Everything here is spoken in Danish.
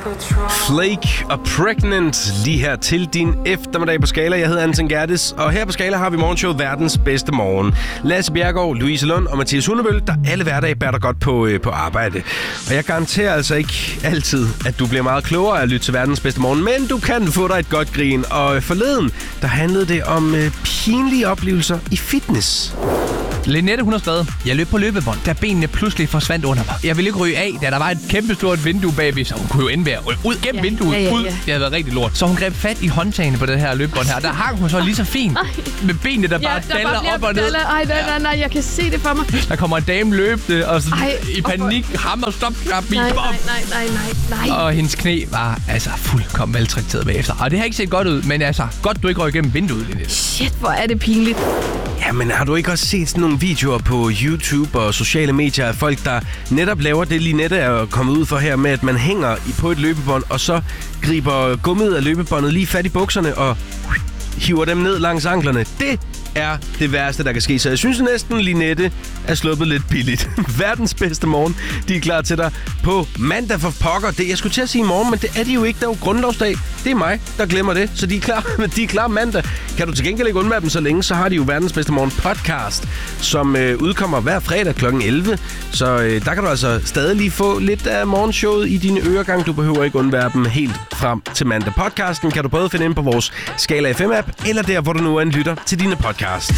Flake og Pregnant lige her til din eftermiddag på Skala. Jeg hedder Anton Gertis, og her på Skala har vi morgenshowet Verdens Bedste Morgen. Lasse Bjerregaard, Louise Lund og Mathias Hundebøl, der alle hverdage bærer dig godt på arbejde. Og jeg garanterer altså ikke altid, at du bliver meget klogere af at lytte til Verdens Bedste Morgen, men du kan få dig et godt grin. Og forleden, der handlede det om pinlige oplevelser i fitness. Linette, hun har skrevet: Jeg løb på løbebånd, da benene pludselig forsvandt under mig. Jeg ville ikke ryge af, da der var et kæmpestort vindue bagved, så hun kunne jo ende ved at ryge ud gennem vinduet. Ud. Det havde været rigtig lort. Så hun greb fat i håndtagene på det her løbebånd her. Der hang hun så lige så fint. Med benene, der bare daller op og ned. Nej, jeg kan se det for mig. Der kommer en dame løbende, og i panik, hammer, stop, nej. Og hendes knæ var altså fuldkommen maltrakteret bagefter. Og det har ikke set godt ud, men altså, godt du ikke røg igennem vinduet, Linette. Shit, hvor er det pinligt. Jamen, har du ikke også set sådan nogle videoer på YouTube og sociale medier af folk, der netop laver det, Linette er kommet ud for her, med at man hænger på et løbebånd, og så griber gummiet af løbebåndet lige fat i bukserne og hiver dem ned langs anklerne. Det er det værste, der kan ske. Så jeg synes næsten, Linette er sluppet lidt billigt. Verdens bedste morgen. De er klar til dig på mandag for pokker. Jeg skulle til at sige i morgen, men det er de jo ikke. Der er jo grundlovsdag. Det er mig, der glemmer det. Så de er klar mandag. Kan du til gengæld ikke undvære dem så længe, så har de jo Verdens Bedste Morgen podcast, som udkommer hver fredag kl. 11. Så der kan du altså stadig lige få lidt af morgenshowet i dine øregang. Du behøver ikke undvære dem helt frem til mandag. Podcasten kan du både finde ind på vores Skala FM-app, eller der, hvor du nu er en lytter til dine podcasts.